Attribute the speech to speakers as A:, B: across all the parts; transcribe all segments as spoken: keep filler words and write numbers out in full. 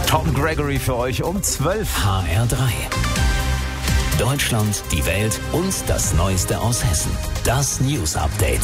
A: Tom Gregory für euch um zwölf.
B: H R drei. Deutschland, die Welt und das Neueste aus Hessen. Das News Update.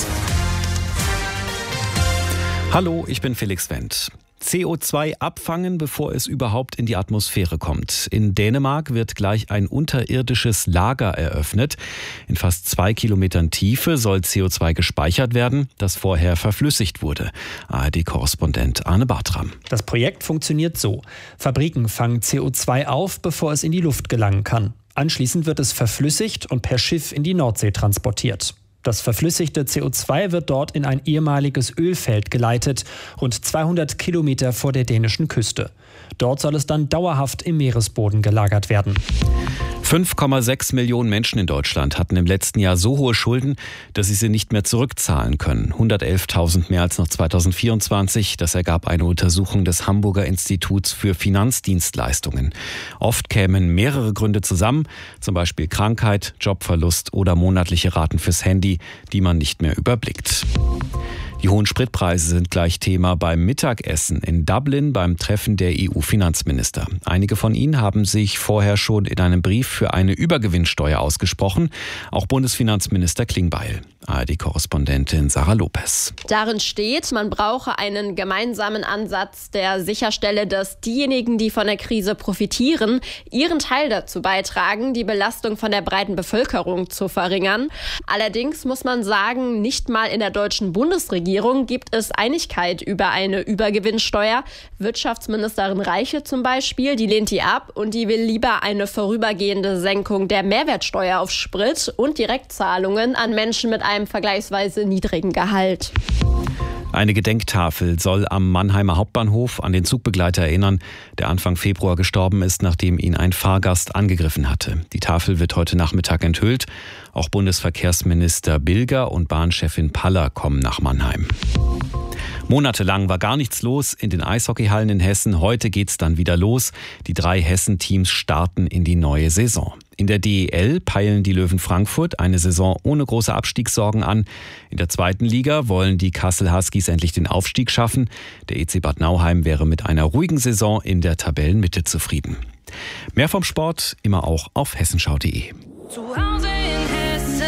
C: Hallo, ich bin Felix Wendt. C O zwei abfangen, bevor es überhaupt in die Atmosphäre kommt. In Dänemark wird gleich ein unterirdisches Lager eröffnet. In fast zwei Kilometern Tiefe soll C O zwei gespeichert werden, das vorher verflüssigt wurde. A R D-Korrespondent Arne Bartram.
D: Das Projekt funktioniert so. Fabriken fangen C O zwei auf, bevor es in die Luft gelangen kann. Anschließend wird es verflüssigt und per Schiff in die Nordsee transportiert. Das verflüssigte C O zwei wird dort in ein ehemaliges Ölfeld geleitet, rund zweihundert Kilometer vor der dänischen Küste. Dort soll es dann dauerhaft im Meeresboden gelagert werden.
C: fünf Komma sechs Millionen Menschen in Deutschland hatten im letzten Jahr so hohe Schulden, dass sie sie nicht mehr zurückzahlen können. hundertelftausend mehr als noch zweitausendvierundzwanzig. Das ergab eine Untersuchung des Hamburger Instituts für Finanzdienstleistungen. Oft kämen mehrere Gründe zusammen, zum Beispiel Krankheit, Jobverlust oder monatliche Raten fürs Handy, die man nicht mehr überblickt. Die hohen Spritpreise sind gleich Thema beim Mittagessen in Dublin beim Treffen der E U-Finanzminister. Einige von ihnen haben sich vorher schon in einem Brief für eine Übergewinnsteuer ausgesprochen, auch Bundesfinanzminister Klingbeil. A R D-Korrespondentin Sarah Lopez.
E: Darin steht, man brauche einen gemeinsamen Ansatz, der sicherstelle, dass diejenigen, die von der Krise profitieren, ihren Teil dazu beitragen, die Belastung von der breiten Bevölkerung zu verringern. Allerdings muss man sagen, nicht mal in der deutschen Bundesregierung gibt es Einigkeit über eine Übergewinnsteuer. Wirtschaftsministerin Reiche zum Beispiel, die lehnt die ab und die will lieber eine vorübergehende Senkung der Mehrwertsteuer auf Sprit und Direktzahlungen an Menschen mit einem vergleichsweise niedrigen Gehalt.
C: Eine Gedenktafel soll am Mannheimer Hauptbahnhof an den Zugbegleiter erinnern, der Anfang Februar gestorben ist, nachdem ihn ein Fahrgast angegriffen hatte. Die Tafel wird heute Nachmittag enthüllt. Auch Bundesverkehrsminister Bilger und Bahnchefin Paller kommen nach Mannheim. Monatelang war gar nichts los in den Eishockeyhallen in Hessen. Heute geht's dann wieder los. Die drei Hessen-Teams starten in die neue Saison. In der D E L peilen die Löwen Frankfurt eine Saison ohne große Abstiegssorgen an. In der zweiten Liga wollen die Kassel Huskies endlich den Aufstieg schaffen. Der E C Bad Nauheim wäre mit einer ruhigen Saison in der Tabellenmitte zufrieden. Mehr vom Sport immer auch auf hessenschau punkt de.
F: Zu Hause in Hessen.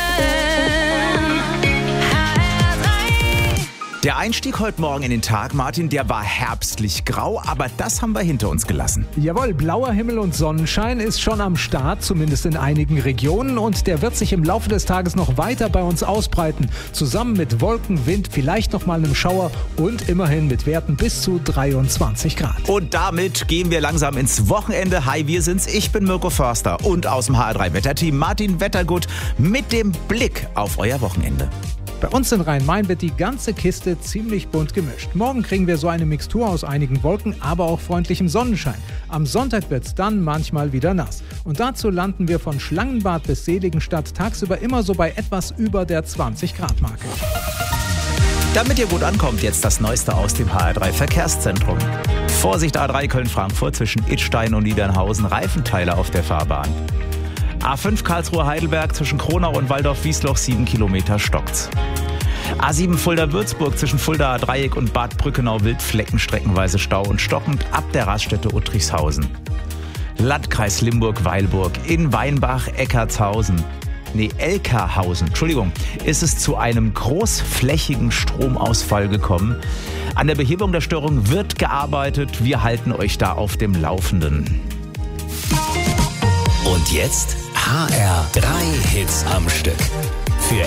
A: Der Einstieg heute Morgen in den Tag, Martin, der war herbstlich grau, aber das haben wir hinter uns gelassen.
G: Jawohl, blauer Himmel und Sonnenschein ist schon am Start, zumindest in einigen Regionen, und der wird sich im Laufe des Tages noch weiter bei uns ausbreiten. Zusammen mit Wolken, Wind, vielleicht noch mal einem Schauer und immerhin mit Werten bis zu dreiundzwanzig Grad.
A: Und damit gehen wir langsam ins Wochenende. Hi, wir sind's. Ich bin Mirko Förster und aus dem H R drei Wetterteam Martin Wettergut mit dem Blick auf euer Wochenende.
G: Bei uns in Rhein-Main wird die ganze Kiste ziemlich bunt gemischt. Morgen kriegen wir so eine Mixtur aus einigen Wolken, aber auch freundlichem Sonnenschein. Am Sonntag wird's dann manchmal wieder nass. Und dazu landen wir von Schlangenbad bis Seligenstadt tagsüber immer so bei etwas über der zwanzig Grad Marke.
A: Damit ihr gut ankommt, jetzt das Neueste aus dem H R drei Verkehrszentrum. Vorsicht A drei Köln-Frankfurt zwischen Idstein und Niedernhausen, Reifenteile auf der Fahrbahn. A fünf Karlsruhe-Heidelberg zwischen Kronau und Waldorf-Wiesloch, sieben Kilometer stockt's. A sieben Fulda-Würzburg zwischen Fuldaer Dreieck und Bad Brückenau-Wild, Flecken streckenweise Stau und stockend ab der Raststätte Uttrichshausen. Landkreis Limburg-Weilburg in Weinbach-Eckartshausen. Nee, Elkerhausen, Entschuldigung, ist es zu einem großflächigen Stromausfall gekommen. An der Behebung der Störung wird gearbeitet. Wir halten euch da auf dem Laufenden.
B: Und jetzt H R drei Hits am Stück.